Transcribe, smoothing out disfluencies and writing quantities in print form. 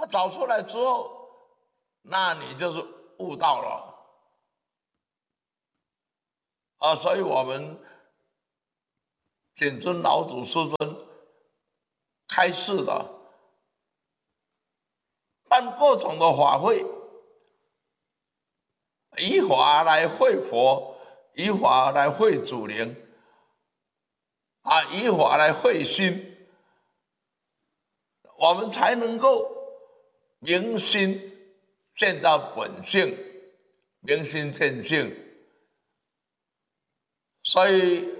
找出来之后，那你就是悟道了。所以我们谨遵老祖师尊开示的，办各种的法会，以法来会佛，以法来会祖灵，以法来会心，我们才能够明心见到本性，明心见性。所以